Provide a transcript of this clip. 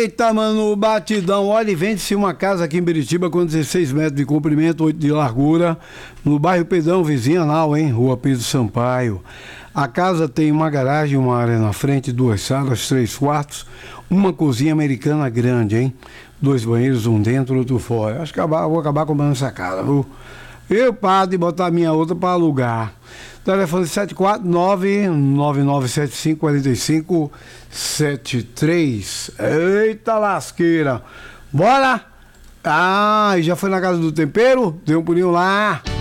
Eita, mano, batidão. Olha, vende-se uma casa aqui em Biritiba com 16 metros de comprimento, 8 de largura, no bairro Pedrão, vizinha lá, hein? Rua Pedro Sampaio. A casa tem uma garagem, uma área na frente, 2 salas, 3 quartos, uma cozinha americana grande, hein? 2 banheiros, um dentro, outro fora. Acho que vou acabar comprando essa casa, viu? Eu paro de botar a minha outra para alugar. Telefone 749-9975-4573. Eita lasqueira. Bora? Ah, já foi na Casa do Tempero? Deu um pulinho lá.